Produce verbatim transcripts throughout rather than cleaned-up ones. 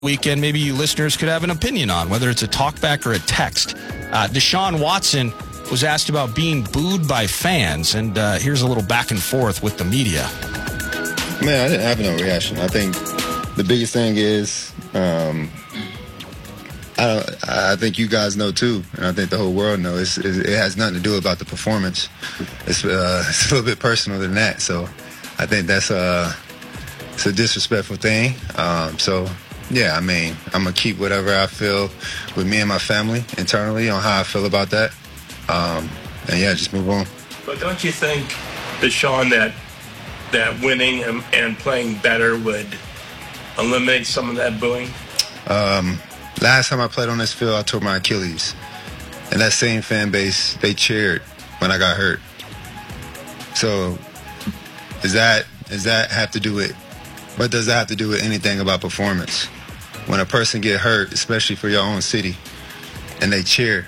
weekend, maybe you listeners could have an opinion on, whether it's a talkback or a text. Uh, Deshaun Watson was asked about being booed by fans, and uh, here's a little back and forth with the media. Man, I didn't have no reaction. I think the biggest thing is, um, I don't, I think you guys know too, and I think the whole world knows. It's, it has nothing to do about the performance. It's, uh, it's a little bit personal than that. So I think that's a, it's a disrespectful thing. Um, so. Yeah, I mean, I'm going to keep whatever I feel with me and my family internally on how I feel about that. Um, and, yeah, just move on. But don't you think, Deshaun, that that winning and, and playing better would eliminate some of that booing? Um, last time I played on this field, I tore my Achilles. And that same fan base, they cheered when I got hurt. So does that, does that have to do with, what does that have to do with anything about performance? When a person get hurt, especially for your own city, and they cheer.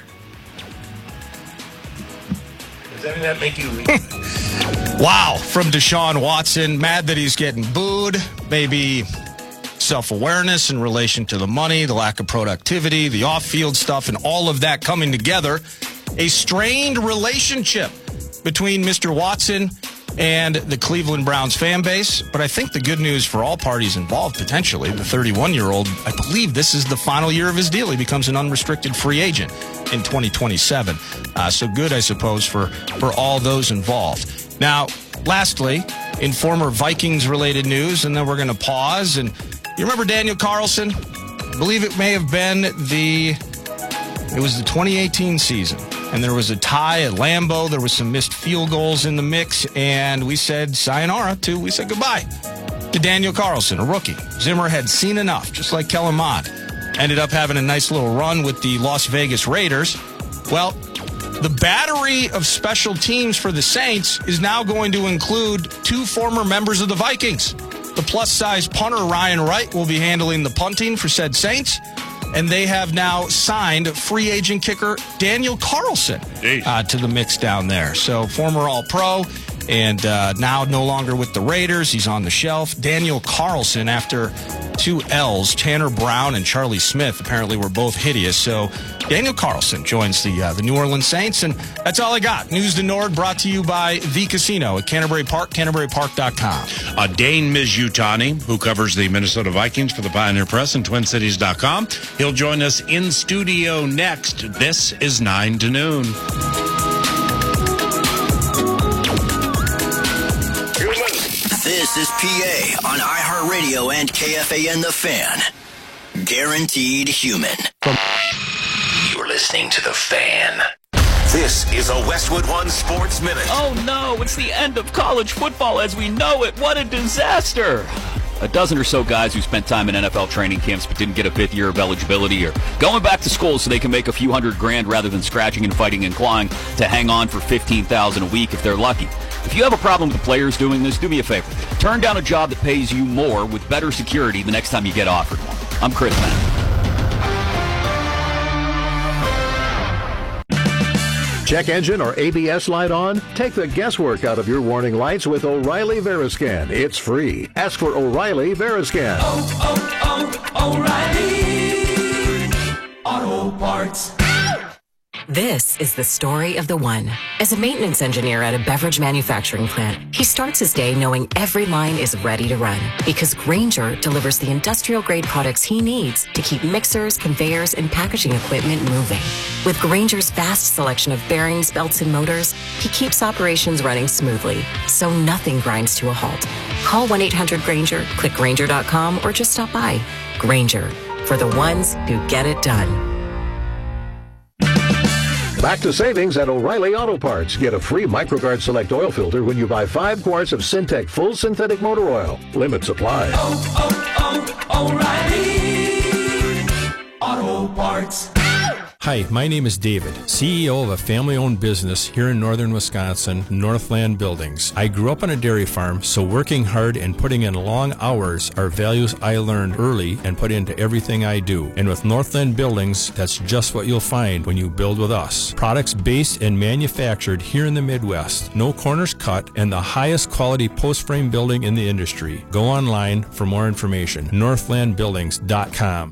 Does any of that make you leave? Wow, from Deshaun Watson, mad that he's getting booed, maybe self-awareness in relation to the money, the lack of productivity, the off-field stuff, and all of that coming together. A strained relationship between Mister Watson and the Cleveland Browns fan base. But I think the good news for all parties involved, potentially, the thirty-one-year-old, I believe this is the final year of his deal. He becomes an unrestricted free agent in twenty twenty-seven. Uh, so good, I suppose, for, for all those involved. Now, lastly, in former Vikings-related news, and then we're going to pause. And you remember Daniel Carlson? I believe it may have been the, it was the twenty eighteen season. And there was a tie at Lambeau. There was some missed field goals in the mix. And we said sayonara to, we said goodbye to Daniel Carlson, a rookie. Zimmer had seen enough, just like Kellen Mond. Ended up having a nice little run with the Las Vegas Raiders. Well, the battery of special teams for the Saints is now going to include two former members of the Vikings. The plus-size punter Ryan Wright will be handling the punting for said Saints. And they have now signed free agent kicker Daniel Carlson uh, to the mix down there. So former All-Pro and uh, now no longer with the Raiders. He's on the shelf. Daniel Carlson, after two L's, Tanner Brown and Charlie Smith apparently were both hideous. So Daniel Carlson joins the uh, the New Orleans Saints. And that's all I got. News to Nord brought to you by The Casino at Canterbury Park, canterbury park dot com. Uh, Dane Mizutani, who covers the Minnesota Vikings for the Pioneer Press and twin cities dot com. He'll join us in studio next. This is nine to noon. This is P A on iHeartRadio and K F A N The Fan. Guaranteed human. You're listening to The Fan. This is a Westwood One Sports Minute. Oh no, it's the end of college football as we know it. What a disaster. A dozen or so guys who spent time in N F L training camps but didn't get a fifth year of eligibility or going back to school so they can make a few hundred grand rather than scratching and fighting and clawing to hang on for fifteen thousand dollars a week if they're lucky. If you have a problem with the players doing this, do me a favor. Turn down a job that pays you more with better security the next time you get offered one. I'm Chris Mann. Check engine or A B S light on? Take the guesswork out of your warning lights with O'Reilly Veriscan. It's free. Ask for O'Reilly Veriscan. Oh, oh, oh, O'Reilly Auto Parts. This is the story of the one. As a maintenance engineer at a beverage manufacturing plant, he starts his day knowing every line is ready to run because Grainger delivers the industrial-grade products he needs to keep mixers, conveyors, and packaging equipment moving. With Grainger's vast selection of bearings, belts, and motors, he keeps operations running smoothly, so nothing grinds to a halt. Call one eight hundred Grainger, click Grainger dot com, or just stop by. Grainger, for the ones who get it done. Back to savings at O'Reilly Auto Parts. Get a free MicroGuard Select oil filter when you buy five quarts of Syntec Full Synthetic Motor Oil. Limit supply. Oh, oh, oh, O'Reilly Auto Parts. Hi, my name is David, C E O of a family-owned business here in northern Wisconsin, Northland Buildings. I grew up on a dairy farm, so working hard and putting in long hours are values I learned early and put into everything I do. And with Northland Buildings, that's just what you'll find when you build with us. Products based and manufactured here in the Midwest, no corners cut, and the highest quality post-frame building in the industry. Go online for more information, northland buildings dot com.